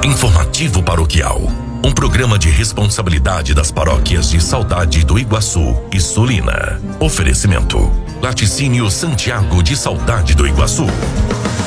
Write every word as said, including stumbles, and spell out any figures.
Informativo Paroquial. Um programa de responsabilidade das paróquias de Saudade do Iguaçu e Sulina. Oferecimento: Laticínio Santiago de Saudade do Iguaçu.